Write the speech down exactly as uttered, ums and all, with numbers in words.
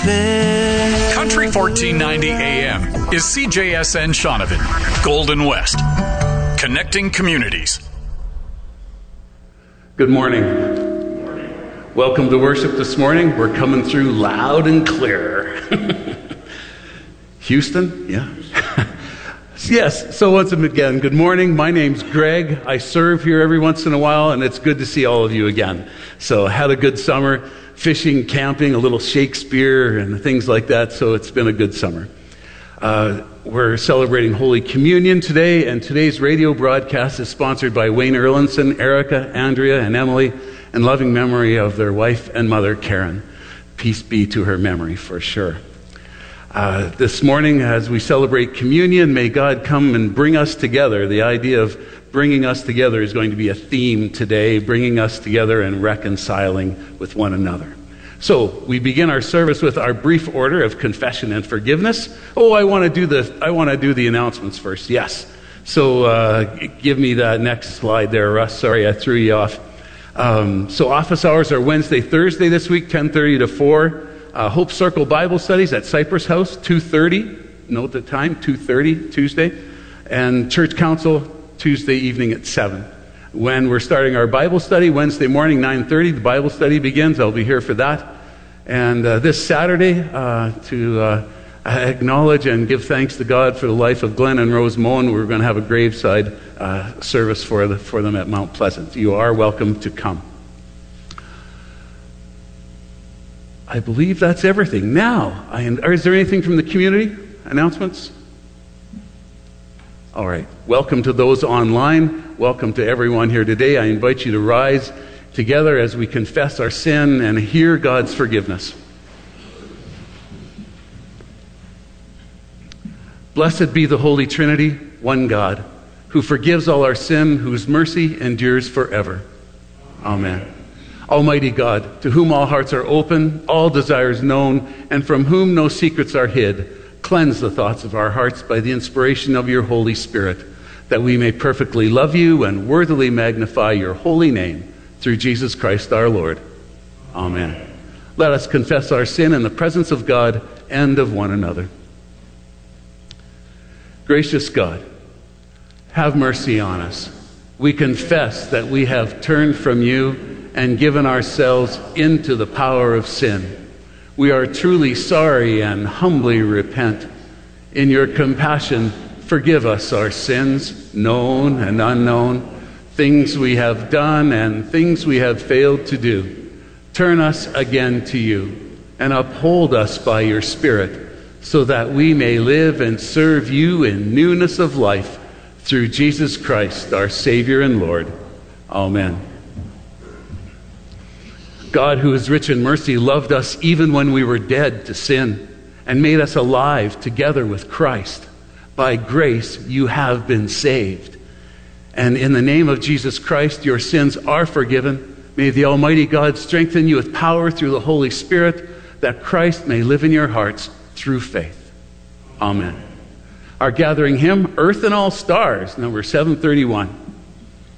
there. Country fourteen ninety A M is C J S N Shaunavon, Golden West, connecting communities. Good morning. Welcome to worship this morning. We're coming through loud and clear. Houston? Yeah. Yes, so once again, good morning. My name's Greg. I serve here every once in a while, and it's good to see all of you again. So had a good summer, fishing, camping, a little Shakespeare, and things like that, so it's been a good summer. Uh, we're celebrating Holy Communion today, and today's radio broadcast is sponsored by Wayne Erlinson, Erica, Andrea, and Emily, in loving memory of their wife and mother, Karen. Peace be to her memory, for sure. Uh, this morning, as we celebrate communion, may God come and bring us together. The idea of bringing us together is going to be a theme today, bringing us together and reconciling with one another. So, we begin our service with our brief order of confession and forgiveness. Oh, I want to do the I want to do the announcements first. Yes. So, uh, give me that next slide there, Russ. Sorry, I threw you off. Um, so, office hours are Wednesday, Thursday this week, ten thirty to four. Uh, Hope Circle Bible Studies at Cypress House, two thirty. Note the time, two thirty, Tuesday. And Church Council, Tuesday evening at seven. When we're starting our Bible study, Wednesday morning, nine thirty, the Bible study begins. I'll be here for that. And uh, this Saturday, uh, to uh, acknowledge and give thanks to God for the life of Glenn and Rose Moen, we're going to have a graveside uh, service for, the, for them at Mount Pleasant. You are welcome to come. I believe that's everything. Now, I, is there anything from the community? Announcements? All right. Welcome to those online. Welcome to everyone here today. I invite you to rise together as we confess our sin and hear God's forgiveness. Blessed be the Holy Trinity, one God, who forgives all our sin, whose mercy endures forever. Amen. Almighty God, to whom all hearts are open, all desires known, and from whom no secrets are hid, cleanse the thoughts of our hearts by the inspiration of your Holy Spirit, that we may perfectly love you and worthily magnify your holy name, through Jesus Christ our Lord. Amen. Let us confess our sin in the presence of God and of one another. Gracious God, have mercy on us. We confess that we have turned from you and given ourselves into the power of sin. We are truly sorry and humbly repent. In your compassion, forgive us our sins, known and unknown, things we have done and things we have failed to do. Turn us again to you and uphold us by your Spirit, so that we may live and serve you in newness of life through Jesus Christ, our Savior and Lord. Amen. God, who is rich in mercy, loved us even when we were dead to sin and made us alive together with Christ. By grace, you have been saved. And in the name of Jesus Christ, your sins are forgiven. May the Almighty God strengthen you with power through the Holy Spirit, that Christ may live in your hearts through faith. Amen. Our gathering hymn, Earth and All Stars, number seven thirty-one.